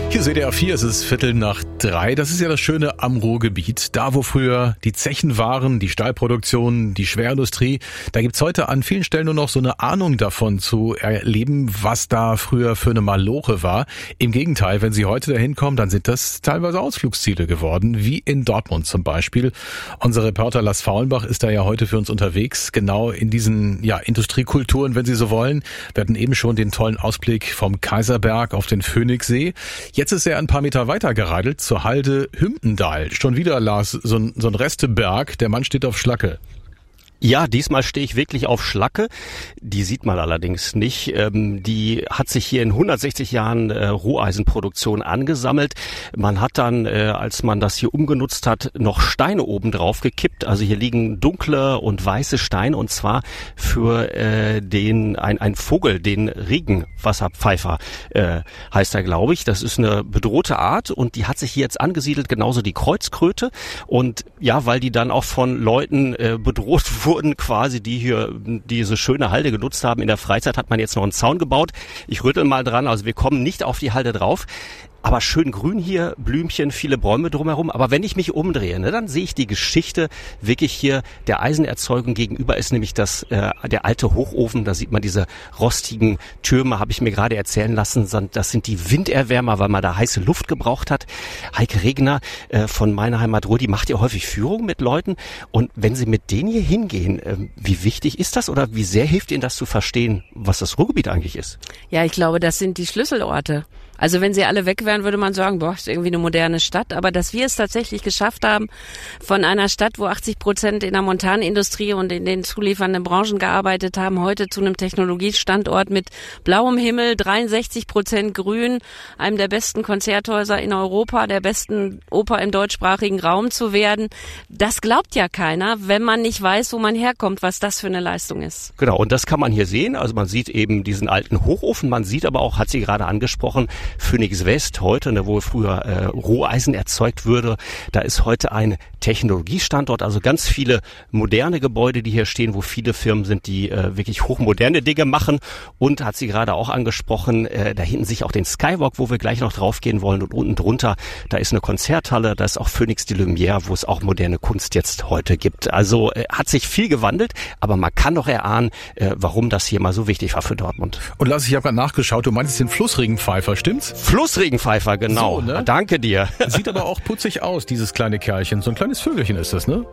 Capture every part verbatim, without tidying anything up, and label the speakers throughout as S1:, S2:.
S1: Hier seht ihr vier, es ist Viertel nach drei. Das ist ja das Schöne am Ruhrgebiet. Da, wo früher die Zechen waren, die Stahlproduktion, die Schwerindustrie. Da gibt's heute an vielen Stellen nur noch so eine Ahnung davon zu erleben, was da früher für eine Maloche war. Im Gegenteil, wenn Sie heute dahin kommen, dann sind das teilweise Ausflugsziele geworden, wie in Dortmund zum Beispiel. Unser Reporter Lars Faulenbach ist da ja heute für uns unterwegs, genau in diesen ja Industriekulturen, wenn Sie so wollen. Wir hatten eben schon den tollen Ausblick vom Kaiserberg auf den Phoenixsee. Jetzt ist er ein paar Meter weiter geradelt zur Halde Hümpendal. Schon wieder, Lars, so ein, so ein Resteberg. Der Mann steht auf Schlacke.
S2: Ja, diesmal stehe ich wirklich auf Schlacke. Die sieht man allerdings nicht. Ähm, die hat sich hier in hundertsechzig Jahren äh, Roheisenproduktion angesammelt. Man hat dann, äh, als man das hier umgenutzt hat, noch Steine oben drauf gekippt. Also hier liegen dunkle und weiße Steine, und zwar für äh, den ein, ein Vogel, den Regenwasserpfeifer äh, heißt er, glaube ich. Das ist eine bedrohte Art und die hat sich hier jetzt angesiedelt, genauso die Kreuzkröte. Und ja, weil die dann auch von Leuten äh, bedroht wurden, wurden quasi, die hier diese schöne Halde genutzt haben in der Freizeit, hat man jetzt noch einen Zaun gebaut. Ich rüttel mal dran, also wir kommen nicht auf die Halde drauf. Aber schön grün hier, Blümchen, viele Bäume drumherum. Aber wenn ich mich umdrehe, ne, dann sehe ich die Geschichte wirklich hier der Eisenerzeugung gegenüber ist nämlich das äh, der alte Hochofen. Da sieht man diese rostigen Türme, habe ich mir gerade erzählen lassen. Das sind die Winderwärmer, weil man da heiße Luft gebraucht hat. Heike Regner äh, von meiner Heimat Ruhr, die macht ja häufig Führung mit Leuten. Und wenn Sie mit denen hier hingehen, äh, wie wichtig ist das oder wie sehr hilft Ihnen das zu verstehen, was das Ruhrgebiet eigentlich ist?
S3: Ja, ich glaube, das sind die Schlüsselorte. Also wenn sie alle weg wären, würde man sagen, boah, ist irgendwie eine moderne Stadt. Aber dass wir es tatsächlich geschafft haben, von einer Stadt, wo achtzig Prozent in der Montanindustrie und in den zuliefernden Branchen gearbeitet haben, heute zu einem Technologiestandort mit blauem Himmel, dreiundsechzig Prozent Grün, einem der besten Konzerthäuser in Europa, der besten Oper im deutschsprachigen Raum zu werden. Das glaubt ja keiner, wenn man nicht weiß, wo man herkommt, was das für eine Leistung ist.
S2: Genau, und das kann man hier sehen. Also man sieht eben diesen alten Hochofen, man sieht aber auch, hat sie gerade angesprochen, Phoenix West heute, ne, wo früher äh, Roheisen erzeugt würde. Da ist heute ein Technologiestandort, also ganz viele moderne Gebäude, die hier stehen, wo viele Firmen sind, die äh, wirklich hochmoderne Dinge machen. Und hat sie gerade auch angesprochen, äh, da hinten sich auch den Skywalk, wo wir gleich noch draufgehen wollen. Und unten drunter, da ist eine Konzerthalle, da ist auch Phoenix de Lumière, wo es auch moderne Kunst jetzt heute gibt. Also äh, hat sich viel gewandelt, aber man kann doch erahnen, äh, warum das hier mal so wichtig war für Dortmund.
S1: Und Lass, ich habe gerade nachgeschaut, du meinst den Flussregenpfeifer, stimmt's?
S2: Flussregenpfeifer, genau. So, ne? Danke dir.
S1: Sieht aber auch putzig aus, dieses kleine Kerlchen. So ein kleines Vögelchen ist das, ne?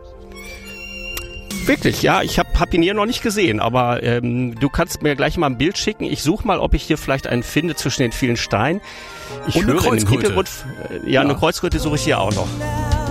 S2: Wirklich, ja. Ich habe hab ihn hier noch nicht gesehen, aber ähm, du kannst mir gleich mal ein Bild schicken. Ich suche mal, ob ich hier vielleicht einen finde zwischen den vielen Steinen. Ich
S1: Und
S2: höre
S1: eine
S2: im Hintergrund, äh, ja, ja, eine Kreuzkröte suche ich hier auch noch.